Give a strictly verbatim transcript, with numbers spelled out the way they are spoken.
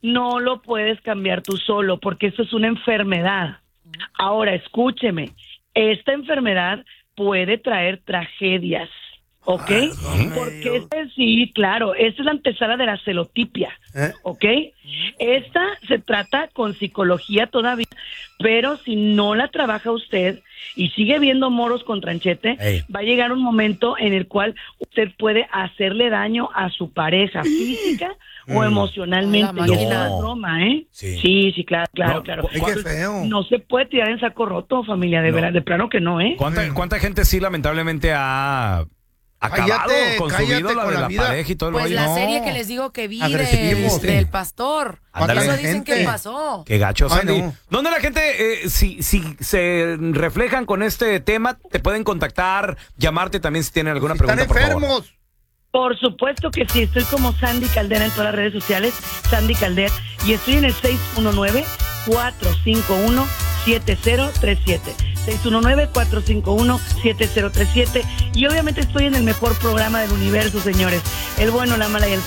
no lo puedes cambiar tú solo, porque eso es una enfermedad. Ahora, escúcheme, esta enfermedad puede traer tragedias, ¿ok? Ay, Porque este, sí, claro, esta es la antesala de la celotipia, ¿Eh? ¿ok? Esta se trata con psicología todavía, pero si no la trabaja usted y sigue viendo moros con tranchete, Ey. va a llegar un momento en el cual usted puede hacerle daño a su pareja física o emocionalmente. A la Y es máquina. una broma, ¿eh? Sí. Sí, sí, claro, claro, No, claro. ay, qué feo. No se puede tirar en saco roto, familia, de No. verdad, de plano que no, ¿eh? ¿Cuánta, cuánta gente sí lamentablemente ha acabado Cállate, con su cállate vida, la con de la la vida. pareja y todo el Pues rollo? la No. serie que les digo que vi Agresivos, de- sí. del pastor. Ándale. Eso dicen Gente. que pasó. Qué gacho, Ay, Sandy. no. ¿Dónde la gente, eh, si, si se reflejan con este tema, te pueden contactar, llamarte también si tienen alguna Si pregunta, están por favor? enfermos. Por supuesto que sí, estoy como Sandy Caldera en todas las redes sociales, Sandy Caldera, y estoy en el seis uno nueve, cuatro cinco uno, siete cero tres siete. seis uno nueve, cuatro cinco uno, siete cero tres siete. Y obviamente estoy en el mejor programa del universo, señores. El bueno, la mala y el